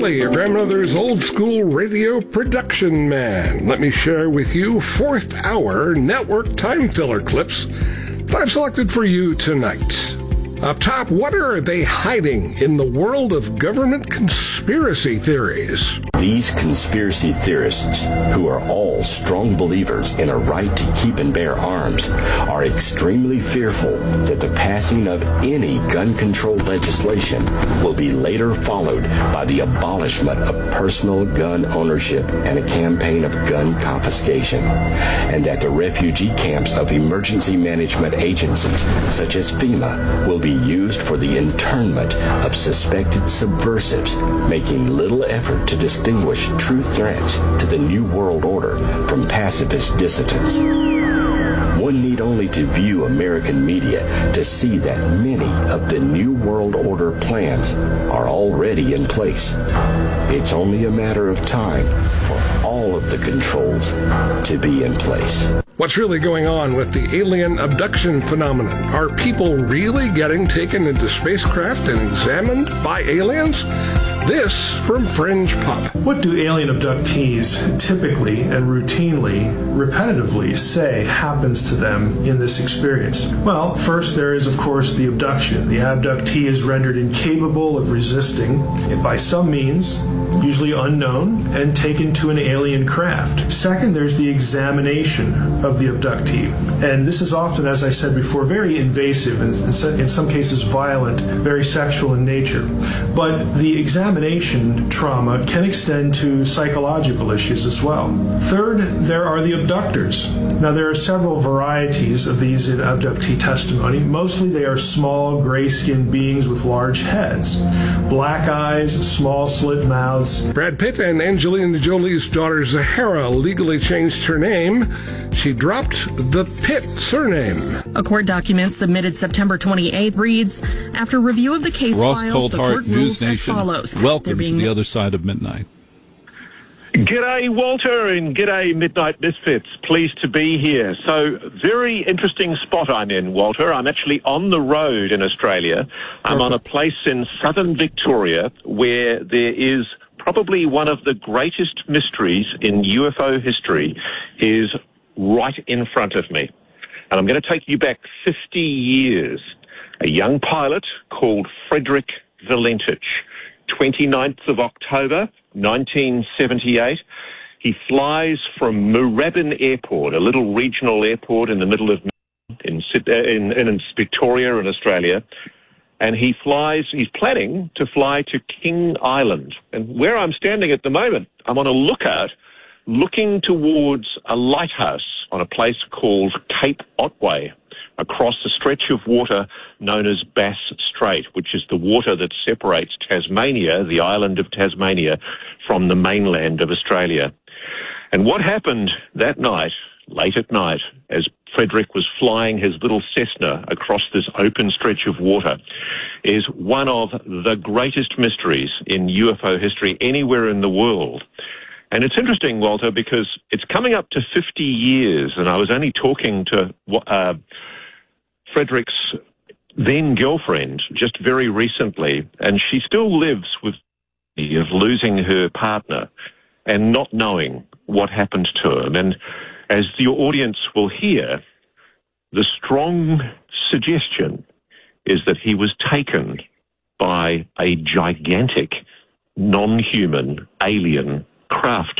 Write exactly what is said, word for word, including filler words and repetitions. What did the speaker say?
Riley, your grandmother's old-school radio production man. Let me share with you fourth hour network time filler clips that I've selected for you tonight. Up top, what are they hiding in the world of government conspiracy theories? These conspiracy theorists, who are all strong believers in a right to keep and bear arms, are extremely fearful that the passing of any gun control legislation will be later followed by the abolishment of personal gun ownership and a campaign of gun confiscation, and that the refugee camps of emergency management agencies such as FEMA will be used for the internment of suspected subversives, making little effort to distinguish true threats to the New World Order from pacifist dissidents. One need only to view American media to see that many of the New World Order plans are already in place. It's only a matter of time for all of the controls to be in place. What's really going on with the alien abduction phenomenon? Are people really getting taken into spacecraft and examined by aliens? This from Fringe Pop. What do alien abductees typically and routinely, repetitively say happens to them in this experience? Well, first there is, of course, the abduction. The abductee is rendered incapable of resisting by some means, usually unknown, and taken to an alien craft. Second, there's the examination of the abductee. And this is often, as I said before, very invasive and in some cases violent, very sexual in nature. But the examination trauma can extend to psychological issues as well. Third, there are the abductors. Now, there are several varieties of these in abductee testimony. Mostly they are small, gray-skinned beings with large heads, black eyes, small slit mouths. Brad Pitt and Angelina Jolie's daughter Zahara legally changed her name. She dropped the Pitt surname. A court document submitted September twenty-eighth reads, after review of the case Ross file, the court Coulthart, News rules as Nation. follows. Welcome being... to the other side of midnight. G'day, Walter, and g'day, Midnight Misfits. Pleased to be here. So, very interesting spot I'm in, Walter. I'm actually on the road in Australia. I'm on a place in southern Victoria where there is probably one of the greatest mysteries in U F O history is right in front of me. And I'm going to take you back fifty years. A young pilot called Frederick Valentich, twenty-ninth of October, nineteen seventy-eight. He flies from Moorabbin Airport, a little regional airport in the middle of in, in, in Victoria in Australia. And he flies, he's planning to fly to King Island. And where I'm standing at the moment, I'm on a lookout looking towards a lighthouse on a place called Cape Otway, across a stretch of water known as Bass Strait, which is the water that separates Tasmania, the island of Tasmania, from the mainland of Australia. And what happened that night, late at night, as Frederick was flying his little Cessna across this open stretch of water, is one of the greatest mysteries in U F O history anywhere in the world. And it's interesting, Walter, because it's coming up to fifty years, and I was only talking to uh, Frederick's then-girlfriend just very recently, and she still lives with me of losing her partner and not knowing what happened to him. And as the audience will hear, the strong suggestion is that he was taken by a gigantic, non-human alien craft